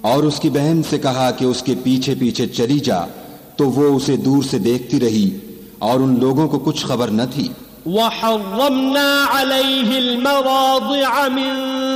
और उसकी बहन से कहा कि उसके पीछे पीछे चली जा, तो वो उसे दूर से देखती रही और उन लोगों को कुछ खबर न थी। वहर्रमना अलैहिल मवादिअ मिन